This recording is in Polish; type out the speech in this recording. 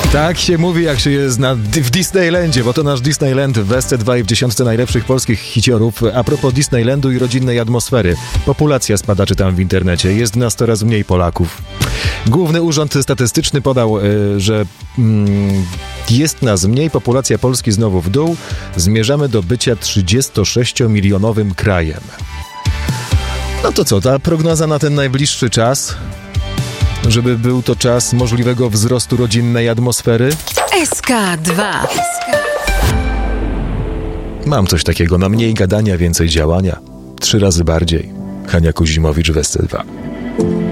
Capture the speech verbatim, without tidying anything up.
Tak się mówi, jak się jest na, w Disneylandzie, bo to nasz Disneyland w S C dwa i w dziesiątce najlepszych polskich hiciorów. A propos Disneylandu i rodzinnej atmosfery. Populacja spada, czytam w internecie. Jest nas coraz mniej Polaków. Główny Urząd Statystyczny podał, y, że mm, jest nas mniej, populacja Polski znowu w dół. Zmierzamy do bycia trzydziestosześciomilionowym krajem. No to co, ta prognoza na ten najbliższy czas? Żeby był to czas możliwego wzrostu rodzinnej atmosfery? S K dwa. Mam coś takiego, na mniej gadania, więcej działania. Trzy razy bardziej. Hania Kuzimowicz w S C dwa.